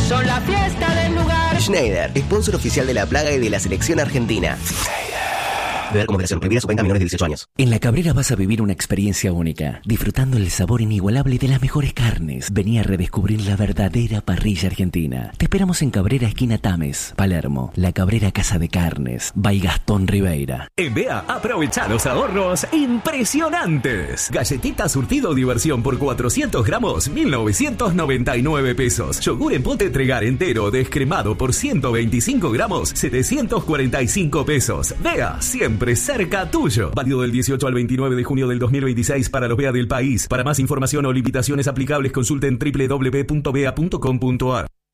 son la fiesta del lugar. Schneider, sponsor oficial de la plaga y de la selección argentina. Beber como moderación. Prohibida su venta a menores de 18 años. En La Cabrera vas a vivir una experiencia única, disfrutando el sabor inigualable de las mejores carnes. Vení a redescubrir la verdadera parrilla argentina. Te esperamos en Cabrera, esquina Tames, Palermo. La Cabrera Casa de Carnes, by Gastón Ribeira. En Bea, aprovecha los ahorros impresionantes. Galletita surtido diversión por 400 gramos, 1.999 pesos. Yogur en pote Tregar entero descremado por 125 gramos, 745 pesos. Bea, siempre cerca tuyo. Válido del 18 al 29 de junio del 2026 para los BEA del país. Para más información o limitaciones aplicables consulten www.bea.com.ar.